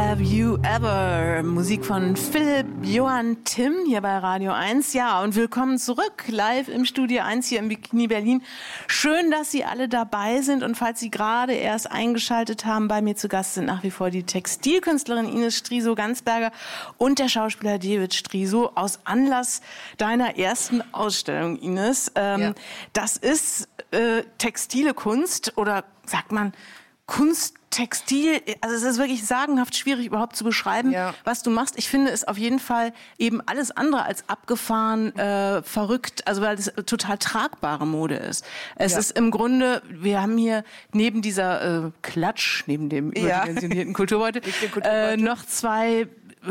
Have You Ever? Musik von Philipp Johann Timm hier bei Radio 1. Ja, und willkommen zurück, live im Studio 1 hier im Bikini Berlin. Schön, dass Sie alle dabei sind. Und falls Sie gerade erst eingeschaltet haben, bei mir zu Gast sind nach wie vor die Textilkünstlerin Ines Striso-Gansberger und der Schauspieler David Striso aus Anlass deiner ersten Ausstellung, Ines. Das ist textile Kunst oder sagt man Kunst, Textil, also es ist wirklich sagenhaft schwierig überhaupt zu beschreiben, was du machst. Ich finde es auf jeden Fall eben alles andere als abgefahren, verrückt, also weil es total tragbare Mode ist. Es ist im Grunde, wir haben hier neben dieser Klatsch, neben dem überdimensionierten Kulturbeutel, noch zwei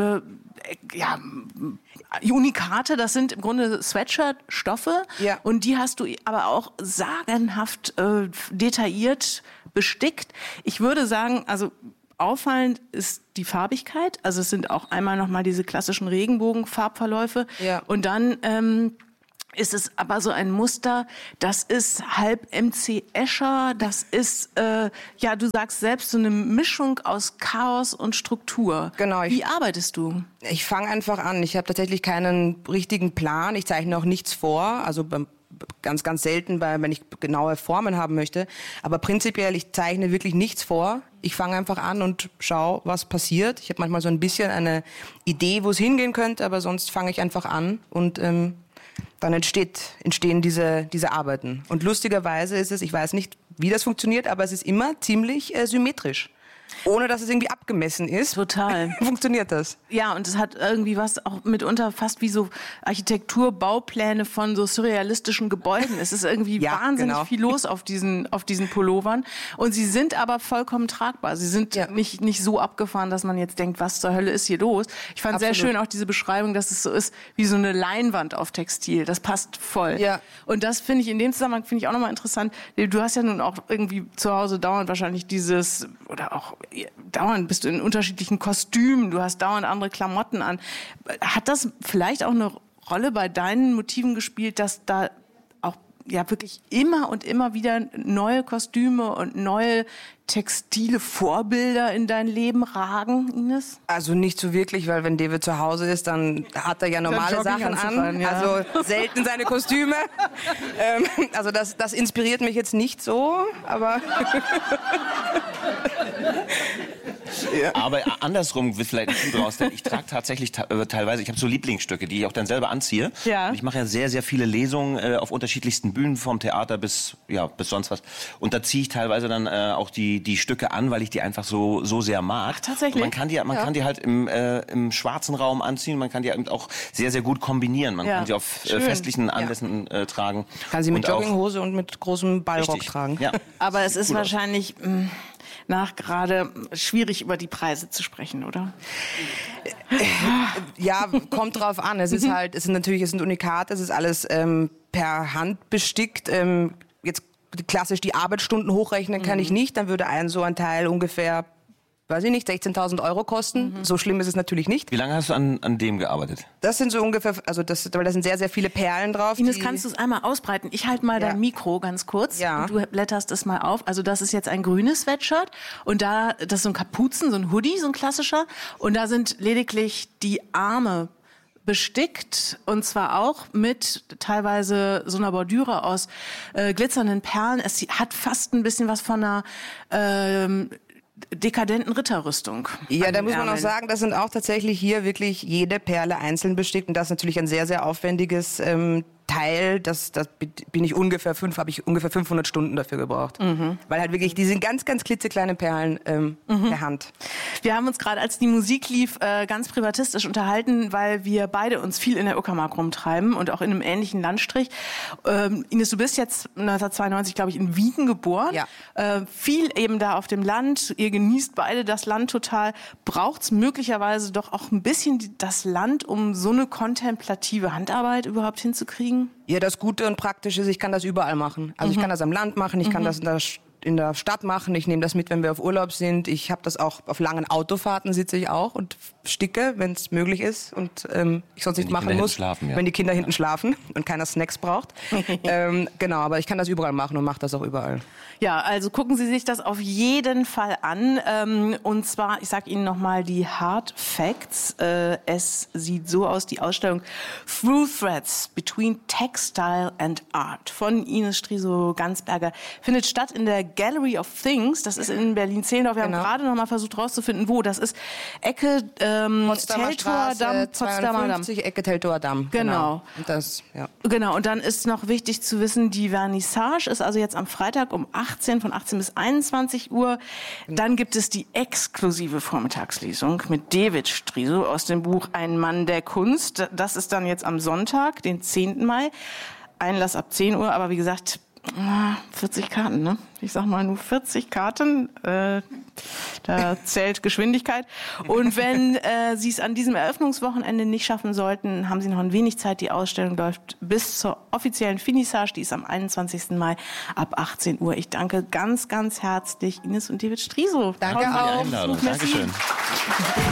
Unikate, das sind im Grunde Sweatshirt-Stoffe und die hast du aber auch sagenhaft detailliert bestickt. Ich würde sagen, also auffallend ist die Farbigkeit. Also es sind auch einmal nochmal diese klassischen Regenbogen-Farbverläufe. Ja. Und dann ist es aber so ein Muster, das ist halb MC Escher, das ist, du sagst selbst, so eine Mischung aus Chaos und Struktur. Genau. Wie arbeitest du? Ich fange einfach an. Ich habe tatsächlich keinen richtigen Plan. Ich zeichne auch nichts vor. Also ganz, ganz selten, wenn ich genaue Formen haben möchte. Aber prinzipiell, ich zeichne wirklich nichts vor. Ich fange einfach an und schaue, was passiert. Ich habe manchmal so ein bisschen eine Idee, wo es hingehen könnte, aber sonst fange ich einfach an und dann entstehen diese Arbeiten. Und lustigerweise ist es, ich weiß nicht, wie das funktioniert, aber es ist immer ziemlich symmetrisch. Ohne dass es irgendwie abgemessen ist. Total. Funktioniert das. Ja, und es hat irgendwie was auch mitunter fast wie so Architekturbaupläne von so surrealistischen Gebäuden. Es ist irgendwie wahnsinnig viel los auf diesen Pullovern. Und sie sind aber vollkommen tragbar. Sie sind nicht so abgefahren, dass man jetzt denkt, was zur Hölle ist hier los? Ich fand sehr schön auch diese Beschreibung, dass es so ist wie so eine Leinwand auf Textil. Das passt voll. Ja. Und das finde ich in dem Zusammenhang auch nochmal interessant. Du hast ja nun auch irgendwie zu Hause dauernd wahrscheinlich oder auch dauernd bist du in unterschiedlichen Kostümen, du hast dauernd andere Klamotten an. Hat das vielleicht auch eine Rolle bei deinen Motiven gespielt, dass da auch wirklich immer und immer wieder neue Kostüme und neue textile Vorbilder in dein Leben ragen, Ines? Also nicht so wirklich, weil wenn David zu Hause ist, dann hat er ja normale Sachen an, also selten seine Kostüme. Also das inspiriert mich jetzt nicht so, aber... Aber andersrum wird vielleicht ein Schuh draus, denn ich trage tatsächlich teilweise, ich habe so Lieblingsstücke, die ich auch dann selber anziehe. Ja. Und ich mache ja sehr, sehr viele Lesungen auf unterschiedlichsten Bühnen, vom Theater bis sonst was. Und da ziehe ich teilweise dann auch die Stücke an, weil ich die einfach so sehr mag. Ach, tatsächlich? Und man kann die halt im schwarzen Raum anziehen, man kann die eben auch sehr, sehr gut kombinieren. Man kann sie auf festlichen Anlässen tragen. Kann sie mit Jogginghose und mit großem Ballrock tragen. Ja. Aber es ist wahrscheinlich... gerade schwieig über die Preise zu sprechen, oder? Ja, kommt drauf an. Es sind Unikate, es ist alles per Hand bestickt. Jetzt klassisch die Arbeitsstunden hochrechnen kann ich nicht, dann würde so ein Teil ungefähr, weiß ich nicht, 16.000 € kosten. So schlimm ist es natürlich nicht. Wie lange hast du an dem gearbeitet? Das sind so ungefähr, weil da sind sehr, sehr viele Perlen drauf. Ines, kannst du es einmal ausbreiten? Ich halte mal dein Mikro ganz kurz und du blätterst es mal auf. Also das ist jetzt ein grünes Sweatshirt und das ist so ein Kapuzen, so ein Hoodie, so ein klassischer. Und da sind lediglich die Arme bestickt und zwar auch mit teilweise so einer Bordüre aus glitzernden Perlen. Es hat fast ein bisschen was von einer dekadenten Ritterrüstung. Ja, da muss man auch sagen, das sind auch tatsächlich hier wirklich jede Perle einzeln bestickt und das ist natürlich ein sehr, sehr aufwendiges Teil, habe ich ungefähr 500 Stunden dafür gebraucht. Weil halt wirklich, die sind ganz, ganz klitzekleine Perlen per Hand. Wir haben uns gerade, als die Musik lief, ganz privatistisch unterhalten, weil wir beide uns viel in der Uckermark rumtreiben und auch in einem ähnlichen Landstrich. Ines, du bist jetzt 1992, glaube ich, in Wien geboren. Ja. Viel eben da auf dem Land. Ihr genießt beide das Land total. Braucht es möglicherweise doch auch ein bisschen das Land, um so eine kontemplative Handarbeit überhaupt hinzukriegen? Ja, das Gute und Praktische ist, ich kann das überall machen. Also ich kann das am Land machen, ich kann das in der in der Stadt machen. Ich nehme das mit, wenn wir auf Urlaub sind. Ich habe das auch auf langen Autofahrten, sitze ich auch und sticke, wenn es möglich ist und ich sonst nicht machen muss, wenn die Kinder hinten schlafen und keiner Snacks braucht. Genau, aber ich kann das überall machen und mache das auch überall. Ja, also gucken Sie sich das auf jeden Fall an. Und zwar, ich sage Ihnen nochmal die Hard Facts. Es sieht so aus, die Ausstellung Through Threads Between Textile and Art von Ines Strisow-Gansberger findet statt in der Gallery of Things. Das ist in Berlin-Zehlendorf. Wir haben gerade noch mal versucht rauszufinden, wo. Das ist Ecke Teltower Damm, Potsdamer Damm. Ecke Teltower Damm. Genau. Und das, ja. Genau. Und dann ist noch wichtig zu wissen, die Vernissage ist also jetzt am Freitag um 18, von 18 bis 21 Uhr. Dann gibt es die exklusive Vormittagslesung mit David Strisow aus dem Buch Ein Mann der Kunst. Das ist dann jetzt am Sonntag, den 10. Mai. Einlass ab 10 Uhr, aber wie gesagt, 40 Karten, ne? Ich sag mal nur 40 Karten, da zählt Geschwindigkeit. Und wenn Sie es an diesem Eröffnungswochenende nicht schaffen sollten, haben Sie noch ein wenig Zeit. Die Ausstellung läuft bis zur offiziellen Finissage, die ist am 21. Mai ab 18 Uhr. Ich danke ganz, ganz herzlich Ines und David Strisow. Danke auch. Dankeschön.